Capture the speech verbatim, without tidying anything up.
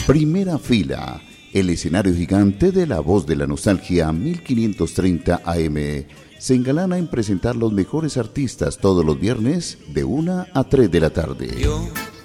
Primera fila, el escenario gigante de La Voz de la Nostalgia mil quinientos treinta A M. Se engalana en presentar los mejores artistas todos los viernes de una a tres de la tarde. Yo